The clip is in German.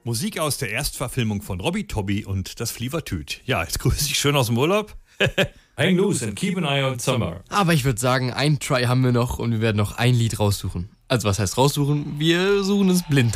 Musik aus der Erstverfilmung von Robby Tobby und das Flievertüt. Ja, jetzt grüße ich schön aus dem Urlaub. Hang loose and keep an eye on summer. Aber ich würde sagen, ein Try haben wir noch und wir werden noch ein Lied raussuchen. Also was heißt raussuchen? Wir suchen es blind